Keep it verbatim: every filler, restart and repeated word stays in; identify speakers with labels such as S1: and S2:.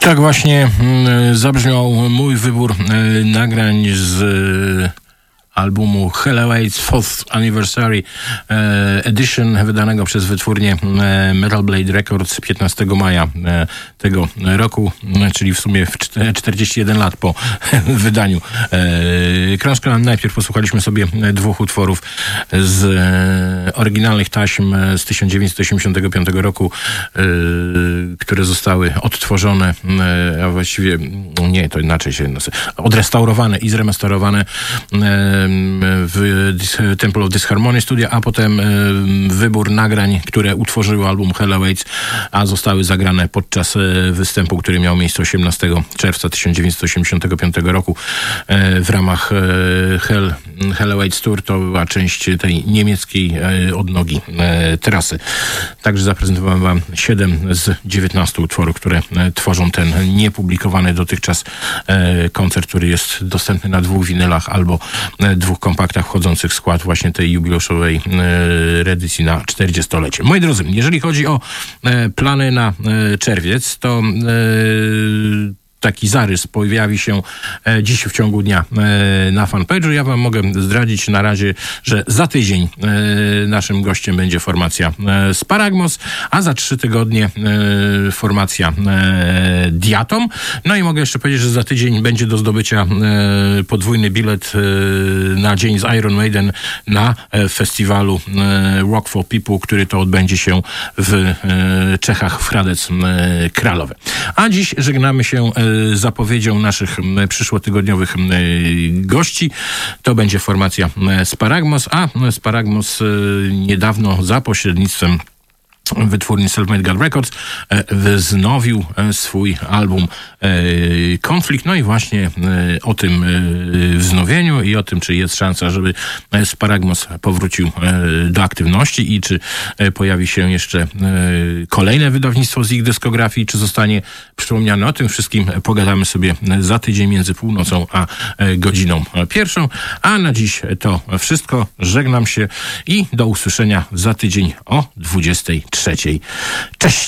S1: Tak właśnie zabrzmiał mój wybór nagrań z albumu Hellowight's Fourth Anniversary Edition, wydanego przez wytwórnię Metal Blade Records piętnastego maja tego roku, czyli w sumie czterdzieści jeden lat po wydaniu krążka. Najpierw posłuchaliśmy sobie dwóch utworów z oryginalnych taśm z tysiąc dziewięćset osiemdziesiątego piątego roku, które zostały odtworzone, a właściwie nie, to inaczej się odrestaurowane i zremastorowane w Temple of Disharmony Studio, a potem wybór nagrań, które utworzyły album Hellowight's, a zostały zagrane podczas występu, który miał miejsce osiemnastego czerwca tysiąc dziewięćset osiemdziesiątego piątego roku w ramach Hell, Hellowight's Tour. To była część tej niemieckiej odnogi trasy. Także zaprezentowałem wam siedem z dziewiętnastu utworów, które tworzą ten niepublikowany dotychczas koncert, który jest dostępny na dwóch winylach albo dwóch kompaktach wchodzących w skład właśnie tej jubileuszowej e, edycji na czterdziestolecie. Moi drodzy, jeżeli chodzi o e, plany na e, czerwiec, to e, taki zarys pojawi się e, dziś w ciągu dnia e, na fanpage'u. Ja wam mogę zdradzić na razie, że za tydzień e, naszym gościem będzie formacja e, Sparagmos, a za trzy tygodnie e, formacja e, Diatom. No i mogę jeszcze powiedzieć, że za tydzień będzie do zdobycia e, podwójny bilet e, na dzień z Iron Maiden na e, festiwalu e, Rock for People, który to odbędzie się w e, Czechach, w Hradec e, Kralowe. A dziś żegnamy się e, zapowiedzią naszych przyszłotygodniowych gości. To będzie formacja Sparagmos, a Sparagmos niedawno za pośrednictwem wytwórni Self-Made God Records wznowił swój album Konflikt. No i właśnie o tym wznowieniu i o tym, czy jest szansa, żeby Sparagmos powrócił do aktywności i czy pojawi się jeszcze kolejne wydawnictwo z ich dyskografii, czy zostanie przypomniane. O tym wszystkim pogadamy sobie za tydzień między północą a godziną pierwszą. A na dziś to wszystko. Żegnam się i do usłyszenia za tydzień o dwudziestej trzeciej. Cześć!